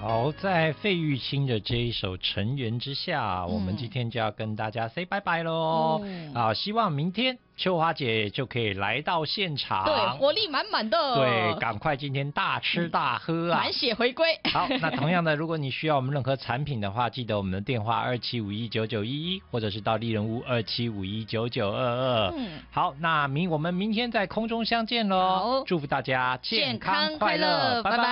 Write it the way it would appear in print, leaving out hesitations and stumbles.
好，在费玉清的这一首《尘缘之下》，我们今天就要跟大家 say 拜拜喽。希望明天秋花姐就可以来到现场， 对，活力满满的。 对，赶快今天大吃大喝啊， 满血回归。 好，那同样的，如果你需要我们任何产品的话，记得我们的电话27519911，或者是到丽人屋27519922。好，那我们明天在空中相见喽。祝福大家健康快乐，拜拜。